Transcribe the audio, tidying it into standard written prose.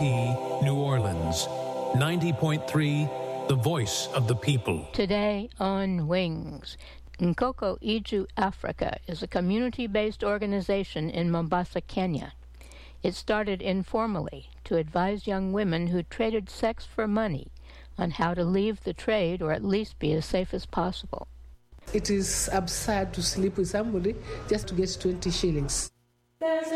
WORD, New Orleans. 90.3, the voice of the people. Today on Wings. Nkoko Iju Africa is a community-based organization in Mombasa, Kenya. It started informally to advise young women who traded sex for money on how to leave the trade or at least be as safe as possible. It is absurd to sleep with somebody just to get 20 shillings.